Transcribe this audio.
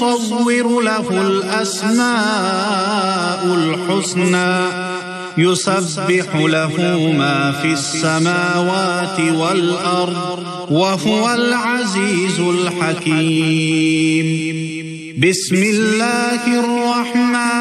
نُصَوِّرُ لَهُ الْأَسْمَاءُ الْحُسْنَى يُسَبِّحُ لَهُ مَا فِي السَّمَاوَاتِ وَالْأَرْضِ وَهُوَ الْعَزِيزُ الْحَكِيمُ. بسم الله الرحمن